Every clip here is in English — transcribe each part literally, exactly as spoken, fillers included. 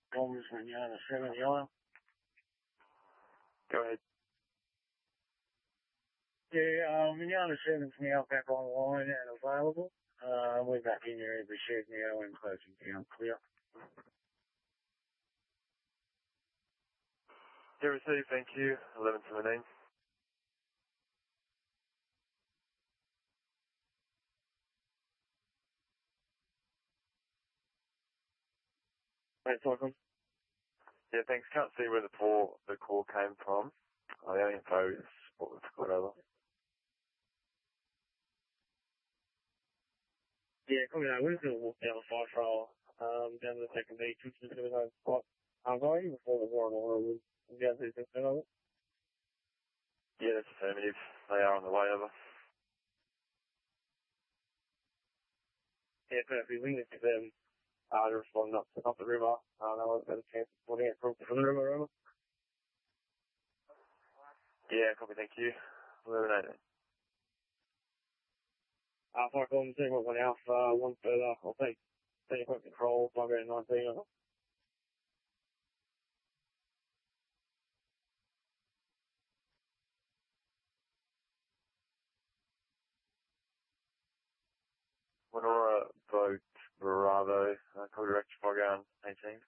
Bombs when you're on the seven yellow. Go ahead. Yeah, um, when you're on the seven's now back online and available. Uh, we're back in your every shed now and closing down clear. Yeah, received, thank you. eleven seventeen. Thanks, welcome. Yeah, thanks. Can't see where the call, the call came from. Oh, the only info is what was got over. Yeah, coming out. We're just going to walk down the fire trail, um, down to the second beach, which is going to go quite ongoing before the war and oil was down to the second of it. Yeah, that's affirmative. They are on the way over. Yeah, perfect. We need to them, uh, to respond up, up the river. Uh, they won't get a chance of putting it from, from the river over. Yeah, copy, thank you. eleven eighteen. Uh, if I call them, see what went out, uh, one further, I'll take, take quick control, five eight nineteen over. Winora vote Bravo, uh, copy rectify ground eighteen.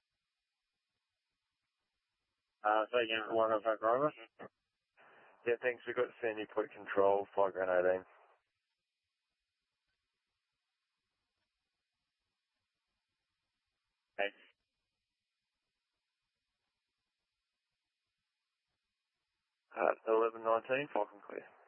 Uh, so again, one of our drivers. Yeah, thanks. We've got Sandy Point Control, flight ground eighteen. Thanks. Uh, eleven nineteen, Falcon clear.